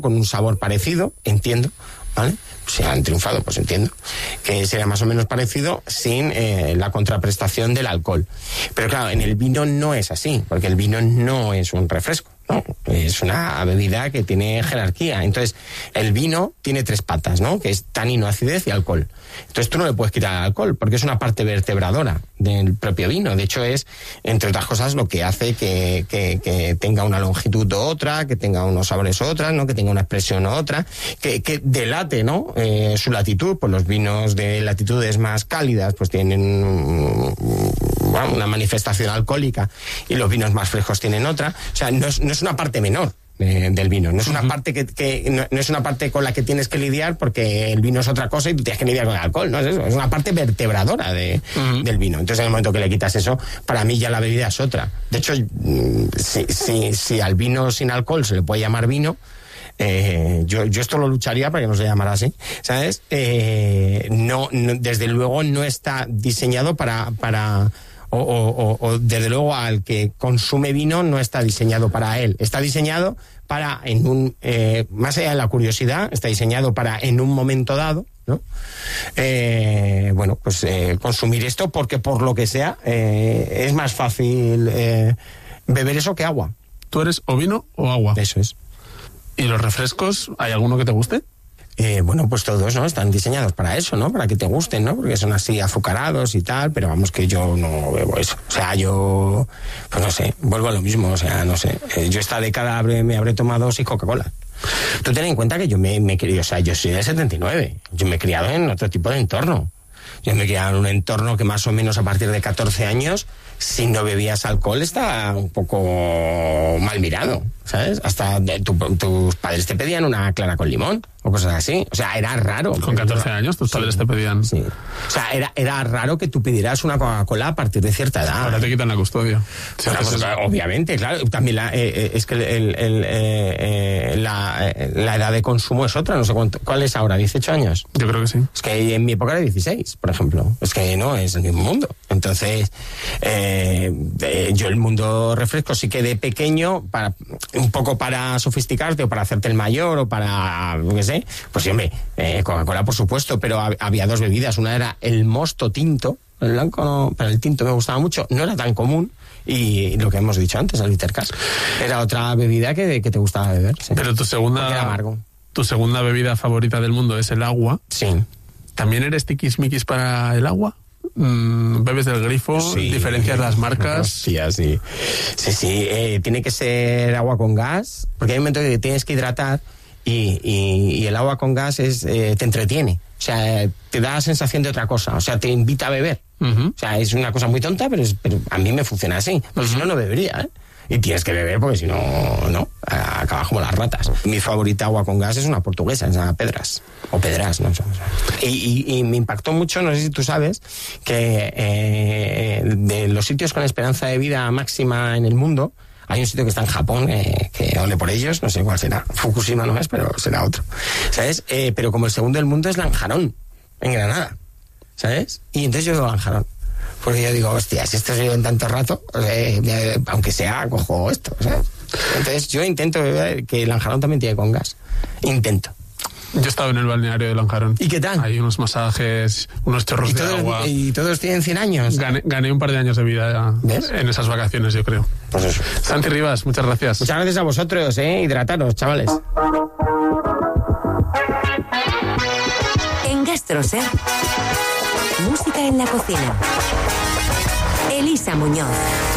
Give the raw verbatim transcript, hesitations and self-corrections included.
con un sabor parecido, entiendo, ¿vale? Si han triunfado, pues entiendo que sería más o menos parecido sin eh, la contraprestación del alcohol. Pero claro, en el vino no es así, porque el vino no es un refresco, no, es una bebida que tiene jerarquía. Entonces, el vino tiene tres patas, ¿no? Que es tanino, acidez y alcohol. Entonces tú no le puedes quitar el alcohol, porque es una parte vertebradora del propio vino. De hecho, es, entre otras cosas, lo que hace que, que, que tenga una longitud u otra, que tenga unos sabores u otras, ¿no? Que tenga una expresión u otra, que, que delate, ¿no? Eh, su latitud. Pues los vinos de latitudes más cálidas, pues tienen bueno, una manifestación alcohólica, y los vinos más frescos tienen otra. O sea, no es, no es una parte menor de, del vino, no es una uh-huh. parte que, que no, no es una parte con la que tienes que lidiar, porque el vino es otra cosa y tú tienes que lidiar con el alcohol, no es eso, es una parte vertebradora de, uh-huh. del vino. Entonces, en el momento que le quitas eso, para mí ya la bebida es otra. De hecho, si, si, si al vino sin alcohol se le puede llamar vino, Eh, yo, yo esto lo lucharía para que no se llamara así, ¿sabes? Eh, no, no, desde luego no está diseñado para, para o, o, o desde luego al que consume vino no está diseñado para él, está diseñado para en un, eh, más allá de la curiosidad, está diseñado para en un momento dado, ¿no? Eh, bueno, pues eh, consumir esto porque por lo que sea eh, es más fácil eh, beber eso que agua. ¿Tú eres o vino o agua? Eso es. ¿Y los refrescos, hay alguno que te guste? Eh, bueno, pues todos, ¿no? Están diseñados para eso, ¿no? Para que te gusten, ¿no? Porque son así azucarados y tal, pero vamos, que yo no bebo eso. O sea, yo, pues no sé, vuelvo a lo mismo, o sea, no sé. Eh, yo esta década habré, me habré tomado sí Coca-Cola. Tú ten en cuenta que yo me, me he criado, o sea, yo soy del setenta y nueve. Yo me he criado en otro tipo de entorno. Yo me he criado en un entorno que más o menos a partir de catorce años, si no bebías alcohol, estaba un poco mal mirado, ¿sabes? Hasta de, tu, tus padres te pedían una clara con limón o cosas así. O sea, era raro. ¿Con catorce años tus padres sí, te pedían? Sí. O sea, era, era raro que tú pidieras una Coca-Cola a partir de cierta edad. Ahora te quitan la custodia. Bueno, pues, obviamente, claro. También la, eh, es que el, el, el, eh, la, la edad de consumo es otra. No sé cuánto. ¿Cuál es ahora? ¿dieciocho años? Yo creo que sí. Es que en mi época era dieciséis, por ejemplo. Es que no, es el mismo mundo. Entonces, eh, eh, yo el mundo refresco sí que de pequeño, para un poco para sofisticarte o para hacerte el mayor o para, qué sé, pues sí, hombre, eh, Coca-Cola por supuesto, pero hab, había dos bebidas. Una era el mosto tinto, el blanco no, pero el tinto me gustaba mucho, no era tan común. Y lo que hemos dicho antes, el bitter cask, era otra bebida que, que te gustaba beber. Sí. Pero tu segunda... Porque era amargo. Tu segunda bebida favorita del mundo es el agua. Sí. ¿También eres tiquismiquis para el agua? Mm, ¿Bebes del grifo? Sí. ¿Diferencias las marcas? Sí, sí. Sí, sí. Eh, tiene que ser agua con gas, porque hay un momento que tienes que hidratar y, y, y el agua con gas es eh, te entretiene. O sea, te da la sensación de otra cosa. O sea, te invita a beber. Uh-huh. O sea, es una cosa muy tonta, pero, es, pero a mí me funciona así. Porque uh-huh. si no, no bebería, ¿eh? Y tienes que beber porque si no, no, acabas como las ratas. Mi favorita agua con gas es una portuguesa, es una Pedras, o Pedras, no sé. Y, y, y me impactó mucho, no sé si tú sabes, que eh, de los sitios con esperanza de vida máxima en el mundo, hay un sitio que está en Japón, eh, que ole por ellos, no sé cuál será. Fukushima no es, pero será otro. ¿Sabes? Eh, pero como el segundo del mundo es Lanjarón, en Granada. ¿Sabes? Y entonces yo digo Lanjarón. Porque yo digo, hostia, si esto se lleva en tanto rato, o sea, eh, aunque sea, cojo esto, ¿sabes? Entonces yo intento beber, que Lanjarón también tiene con gas. Intento. Yo he estado en el balneario de Lanjarón. ¿Y qué tal? Hay unos masajes, unos chorros ¿Y de todos, agua. ¿Y todos tienen cien años? Gané, gané un par de años de vida ¿Ves? en esas vacaciones, yo creo. Pues eso. Santi Rivas, muchas gracias. Muchas gracias a vosotros, ¿eh? Hidrataros, chavales. En GastroSer, música en la cocina. Elisa Muñoz.